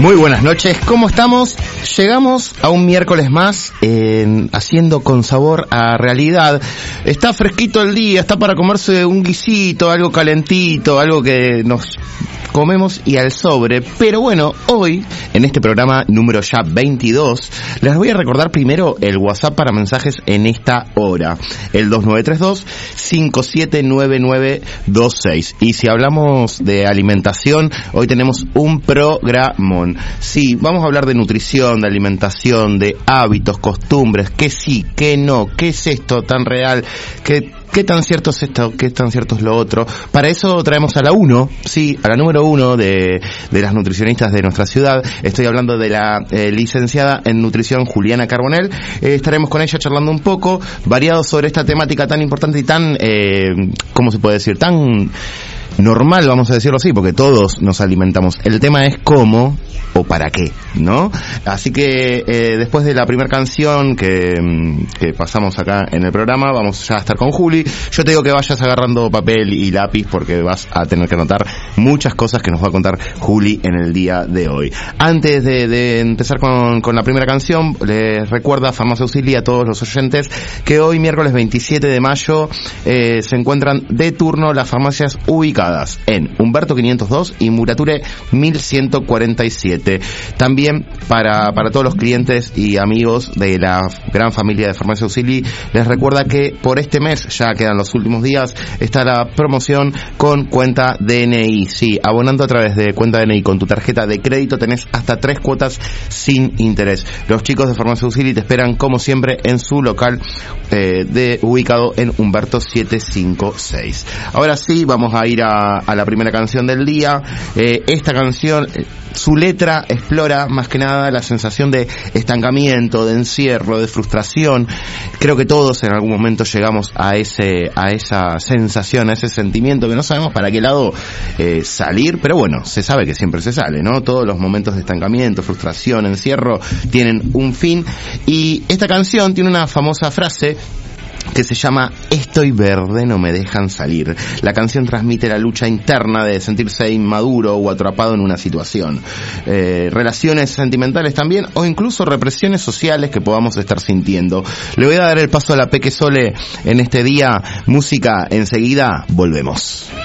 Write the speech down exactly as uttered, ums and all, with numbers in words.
Muy buenas noches, ¿cómo estamos? Llegamos a un miércoles más, eh, haciendo con sabor a realidad. Está fresquito el día, está para comerse un guisito, algo calentito, algo que nos comemos y al sobre. Pero bueno, hoy, en este programa número ya veintidós, les voy a recordar primero el WhatsApp para mensajes en esta hora, el dos nueve tres dos, cinco siete nueve nueve dos seis. Y si hablamos de alimentación, hoy tenemos un programón. Sí, vamos a hablar de nutrición, de alimentación, de hábitos, costumbres, qué sí, qué no, qué es esto tan real, qué ¿Qué tan cierto es esto? ¿Qué tan cierto es lo otro? Para eso traemos a la uno, sí, a la número uno de, de las nutricionistas de nuestra ciudad. Estoy hablando de la eh, licenciada en nutrición Juliana Carbonell. Eh, estaremos con ella charlando un poco, variado sobre esta temática tan importante y tan, eh, ¿cómo se puede decir? Tan normal, vamos a decirlo así, porque todos nos alimentamos. El tema es cómo o para qué, ¿no? Así que eh, después de la primera canción que, que pasamos acá en el programa, vamos ya a estar con Juli. Yo te digo que vayas agarrando papel y lápiz porque vas a tener que anotar muchas cosas que nos va a contar Juli en el día de hoy. Antes de, de empezar con, con la primera canción, les recuerda Farmacia Auxili a todos los oyentes que hoy, miércoles veintisiete de mayo, eh, se encuentran de turno las farmacias ubicadas en Humberto quinientos dos y Murature mil ciento cuarenta y siete. También para, para todos los clientes y amigos de la gran familia de Farmacia Auxili, les recuerda que por este mes, ya quedan los últimos días, está la promoción con cuenta D N I. Sí, abonando a través de cuenta D N I con tu tarjeta de crédito tenés hasta tres cuotas sin interés. Los chicos de Farmacia Auxili te esperan como siempre en su local eh, de ubicado en Humberto setecientos cincuenta y seis. Ahora sí, vamos a ir a, a la primera canción del día. Eh, esta canción, eh, su letra explora más que nada la sensación de estancamiento, de encierro, de frustración. Creo que todos en algún momento llegamos a ese, a esa sensación, a ese sentimiento que no sabemos para qué lado eh, salir, pero bueno, se sabe que siempre se sale, ¿no? Todos los momentos de estancamiento, frustración, encierro tienen un fin, y esta canción tiene una famosa frase que se llama "Estoy verde, no me dejan salir". La canción transmite la lucha interna de sentirse inmaduro o atrapado en una situación, eh, relaciones sentimentales también, o incluso represiones sociales que podamos estar sintiendo. Le voy a dar el paso a la Peque Sole en este día. Música, enseguida volvemos.